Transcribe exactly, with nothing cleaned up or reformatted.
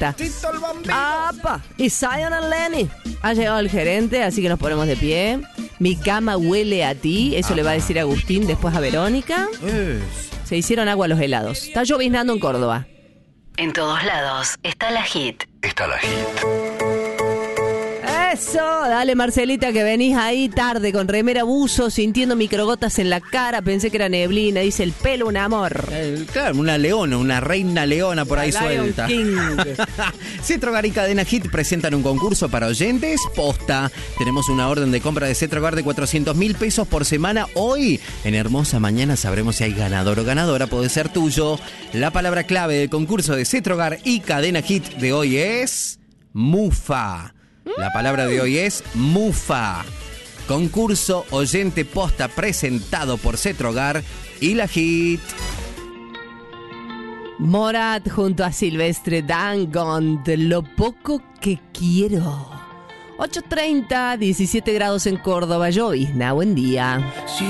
fiesta. ¡Apa! Y Zion and Lenny. Ha llegado el gerente, así que nos ponemos de pie. Mi cama huele a ti. Eso Apa. Le va a decir Agustín después a Verónica. Es. Se hicieron agua los helados. Está lloviznando en Córdoba. En todos lados está la hit. Está la hit. Eso, dale Marcelita, que venís ahí tarde con remera buzo, sintiendo microgotas en la cara. Pensé que era neblina, dice el pelo un amor. Eh, claro, una leona, una reina leona por ahí Lion suelta. King. Cetrogar y Cadena Hit presentan un concurso para oyentes. Posta. Tenemos una orden de compra de Cetrogar de cuatrocientos mil pesos por semana. Hoy, en Hermosa Mañana, sabremos si hay ganador o ganadora. Puede ser tuyo. La palabra clave del concurso de Cetrogar y Cadena Hit de hoy es mufa. La palabra de hoy es mufa. Concurso oyente posta presentado por Cetrogar y la Hit. Morat junto a Silvestre Dangond, lo poco que quiero. ocho treinta, diecisiete grados en Córdoba, llovizna, buen día.